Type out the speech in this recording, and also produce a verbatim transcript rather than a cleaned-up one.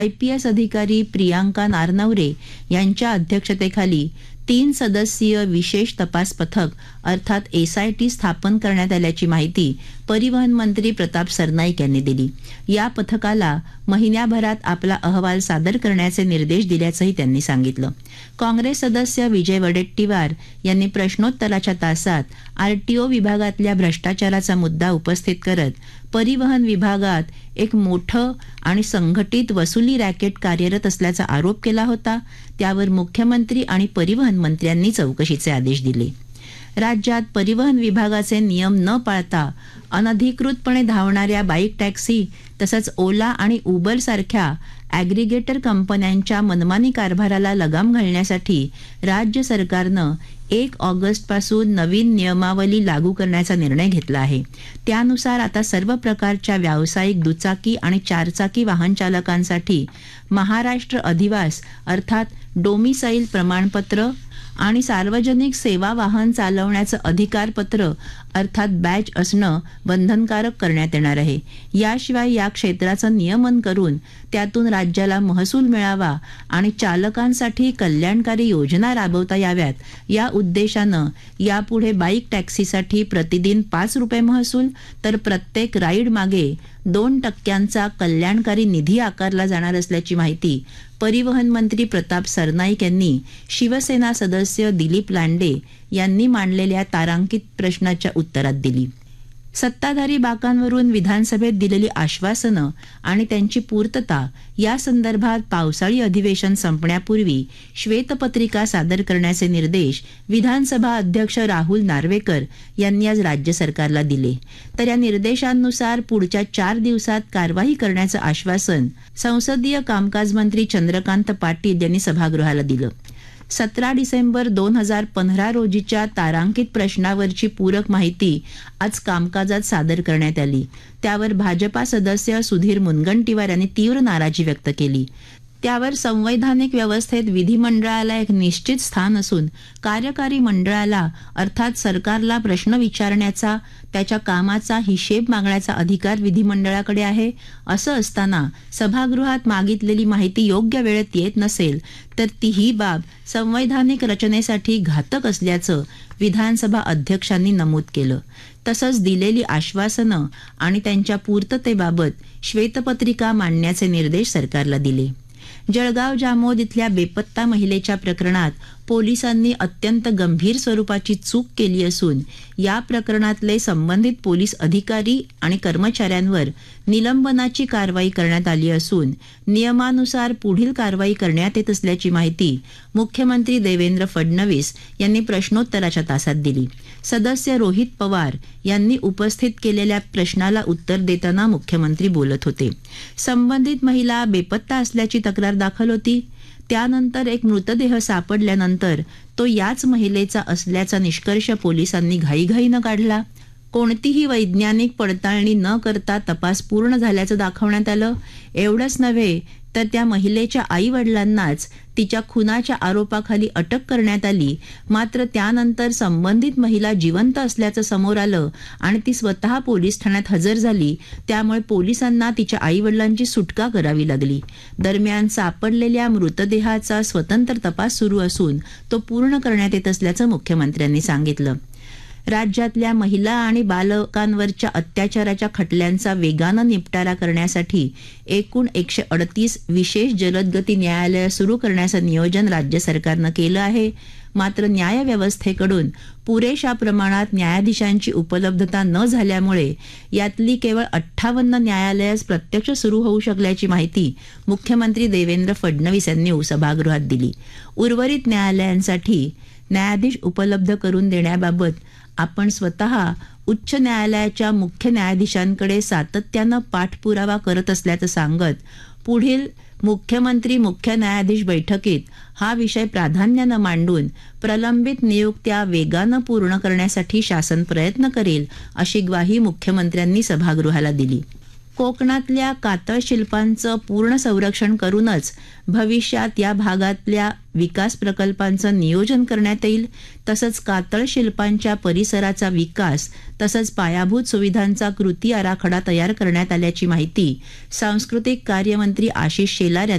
I P S अधिकारी प्रियांका नारनवरे यांच्या अध्यक्षतेखाली तीन सदस्यीय विशेष तपास पथक अर्थात एस आय टी स्थापन करण्यात आल्याची माहिती परिवहन मंत्री प्रताप सरनाईक यांनी दिली. या पथकाला महिन्याभरात आपला अहवाल सादर करण्याचे निर्देश दिल्याचंही त्यांनी सांगितलं. काँग्रेस सदस्य विजय वडेट्टीवार यांनी प्रश्नोत्तराच्या तासात आरटीओ विभागातल्या भ्रष्टाचाराचा मुद्दा उपस्थित करत परिवहन विभागात एक मोठं आणि संघटित वसुली रॅकेट कार्यरत असल्याचा आरोप केला होता. त्यावर मुख्यमंत्री आणि परिवहन मंत्र्यांनी चौकशीचे आदेश दिले. राज्यात परिवहन विभागाचे नियम न पाळता अनधिकृतपणे धावणाऱ्या बाईक टॅक्सी तसंच ओला आणि उबर सारख्या ॲग्रिगेटर कंपन्यांच्या मनमानी कारभाराला लगाम घालण्यासाठी राज्य सरकारनं एक ऑगस्टपासून नवीन नियमावली लागू करण्याचा निर्णय घेतला आहे. त्यानुसार आता सर्व प्रकारच्या व्यावसायिक दुचाकी आणि चारचाकी वाहन चालकांसाठी महाराष्ट्र अधिवास अर्थात डोमिसाईल प्रमाणपत्र आणि सार्वजनिक सेवा वाहन चालवण्याचं अधिकारपत्र अर्थात बॅच असणं बंधनकारक करण्यात येणार आहे. याशिवाय या क्षेत्राचं नियमन करून त्यातून राज्याला महसूल मिळावा आणि चालकांसाठी कल्याणकारी योजना राबवता याव्यात या उद्देशानं यापुढे बाईक टॅक्सीसाठी प्रतिदिन पाच रुपये महसूल तर प्रत्येक राईड मागे दोन टक्क्यांचा कल्याणकारी निधी आकारला जाणार असल्याची माहिती परिवहन मंत्री प्रताप सरनाईक यांनी शिवसेना सदस्य दिलीप लांडे यांनी मांडलेल्या तारांकित प्रश्नाच्या उत्तरात दिली. सत्ताधारी बाकांवरून विधानसभेत दिलेली आश्वासनं आणि त्यांची पूर्तता या संदर्भात पावसाळी अधिवेशन संपण्यापूर्वी श्वेतपत्रिका सादर करण्याचे निर्देश विधानसभा अध्यक्ष राहुल नार्वेकर यांनी आज राज्य सरकारला दिले. तर या निर्देशांनुसार पुढच्या चार दिवसात कारवाई करण्याचं आश्वासन संसदीय कामकाज मंत्री चंद्रकांत पाटील यांनी सभागृहाला दिलं. सतरा डिसेंबर दोन हजार पंधरा रोजीच्या तारांकित प्रश्नावरची पूरक माहिती आज कामकाजात सादर करण्यात आली. त्यावर भाजपा सदस्य सुधीर मुनगंटीवार यांनी तीव्र नाराजी व्यक्त केली. त्यावर संवैधानिक व्यवस्थेत विधिमंडळाला एक निश्चित स्थान असून कार्यकारी मंडळाला अर्थात सरकारला प्रश्न विचारण्याचा त्याच्या कामाचा हिशेब मागण्याचा अधिकार विधिमंडळाकडे आहे. असं असताना सभागृहात मागितलेली माहिती योग्य वेळेत येत नसेल तर ती ही बाब संवैधानिक रचनेसाठी घातक असल्याचं विधानसभा अध्यक्षांनी नमूद केलं. तसंच दिलेली आश्वासनं आणि त्यांच्या पूर्ततेबाबत श्वेतपत्रिका मांडण्याचे निर्देश सरकारला दिले. जळगाव जामोद इथल्या बेपत्ता महिलेच्या प्रकरणात पोलिसांनी अत्यंत गंभीर स्वरूपाची चूक केली असून या प्रकरणातले संबंधित पोलीस अधिकारी आणि कर्मचाऱ्यांवर निलंबनाची कारवाई करण्यात आली असून नियमानुसार पुढील कारवाई करण्यात येत असल्याची माहिती मुख्यमंत्री देवेंद्र फडणवीस यांनी प्रश्नोत्तराच्या तासात दिली. सदस्य रोहित पवार यांनी उपस्थित केलेल्या प्रश्नाला उत्तर देताना मुख्यमंत्री बोलत होते. संबंधित महिला बेपत्ता असल्याची तक्रार दाखल होती. त्यानंतर एक मृतदेह सापडल्यानंतर तो याच महिलेचा असल्याचा निष्कर्ष पोलिसांनी घाईघाईनं काढला. कोणतीही वैज्ञानिक पडताळणी न करता तपास पूर्ण झाल्याचं दाखवण्यात आलं. एवढंच नव्हे तर त्या महिलेच्या आई वडिलांनाच तिच्या खुनाच्या आरोपाखाली अटक करण्यात आली. मात्र त्यानंतर संबंधित महिला जिवंत असल्याचं समोर आलं आणि ती स्वतः पोलीस ठाण्यात हजर झाली. त्यामुळे पोलिसांना तिच्या आई वडिलांची सुटका करावी लागली. दरम्यान सापडलेल्या मृतदेहाचा स्वतंत्र तपास सुरू असून तो पूर्ण करण्यात येत असल्याचं मुख्यमंत्र्यांनी सांगितलं. राज्यातल्या महिला आणि बालकांवरच्या अत्याचाराच्या खटल्यांचा वेगानं निपटारा करण्यासाठी एकूण एकशे अडतीस विशेष जलदगती न्यायालय सुरू करण्याचं नियोजन राज्य सरकारनं केलं आहे. मात्र न्यायव्यवस्थेकडून पुरेशा प्रमाणात न्यायाधीशांची उपलब्धता न झाल्यामुळे यातली केवळ अठ्ठावन्न न्यायालयच प्रत्यक्ष सुरू होऊ शकल्याची माहिती मुख्यमंत्री देवेंद्र फडणवीस यांनी सभागृहात दिली. उर्वरित न्यायालयांसाठी न्यायाधीश उपलब्ध करून देण्याबाबत आपण स्वतः उच्च न्यायालयाच्या मुख्य न्यायाधीशांकडे सातत्यानं पाठपुरावा करत असल्याचं सांगत पुढील मुख्यमंत्री मुख्य न्यायाधीश बैठकीत हा विषय प्राधान्यानं मांडून प्रलंबित नियुक्त्या वेगानं पूर्ण करण्यासाठी शासन प्रयत्न करेल अशी ग्वाही मुख्यमंत्र्यांनी सभागृहाला दिली. कोकणातल्या कातळ शिल्पांचं पूर्ण संरक्षण करूनच भविष्यात या भागातल्या विकास प्रकल्पांचं नियोजन करण्यात येईल. तसंच कातळ शिल्पांच्या परिसराचा विकास तसंच पायाभूत सुविधांचा कृती आराखडा तयार करण्यात आल्याची माहिती सांस्कृतिक कार्यमंत्री आशिष शेलार यांनी